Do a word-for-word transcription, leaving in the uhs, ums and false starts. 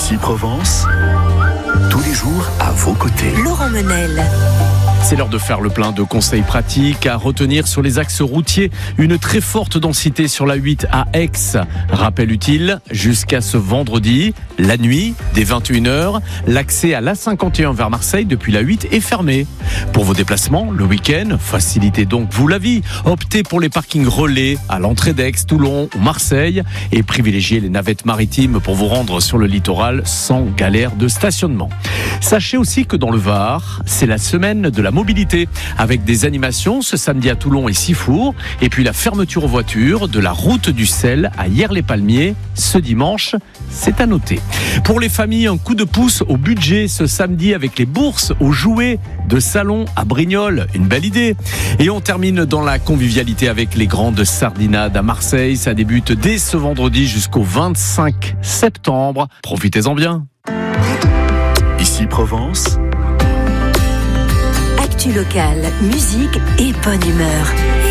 Ici Provence, tous les jours à vos côtés. Laurent Menel. C'est l'heure de faire le plein de conseils pratiques à retenir sur les axes routiers. Une très forte densité sur la huit à Aix. Rappel utile, jusqu'à ce vendredi, la nuit, dès vingt et une heures, l'accès à l'A cinquante et un vers Marseille depuis la huit est fermé. Pour vos déplacements, le week-end, facilitez donc vous la vie. Optez pour les parkings relais à l'entrée d'Aix, Toulon ou Marseille et privilégiez les navettes maritimes pour vous rendre sur le littoral sans galère de stationnement. Sachez aussi que dans le Var, c'est la semaine de la mobilité avec des animations ce samedi à Toulon et Sifour et puis la fermeture aux voitures de la route du sel à Hyères-les-Palmiers ce dimanche, c'est à noter. Pour les familles, un coup de pouce au budget ce samedi avec les bourses aux jouets de salon à Brignoles, une belle idée. Et on termine dans la convivialité avec les grandes sardinades à Marseille, ça débute dès ce vendredi jusqu'au vingt-cinq septembre. Profitez-en bien. Ici Provence, Actu locale, musique et bonne humeur.